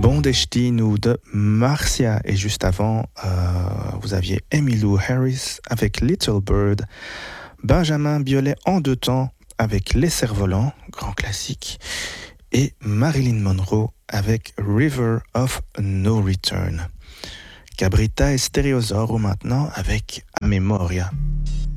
Bon Destino de Marcia. Et juste avant, vous aviez Emmylou Harris avec Little Bird, Benjamin Biolay en deux temps avec Les Cerfs-Volants, grand classique, et Marilyn Monroe avec River of No Return. Cabrita et Stereosauro maintenant avec A Memoria.